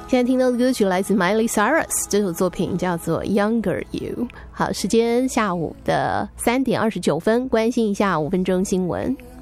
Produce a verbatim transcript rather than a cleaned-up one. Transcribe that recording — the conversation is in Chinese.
现在听到的歌曲来自 Miley Cyrus， 这首作品叫做 Younger You。 好，时间下午的三点二十九分，关心一下五分钟新闻。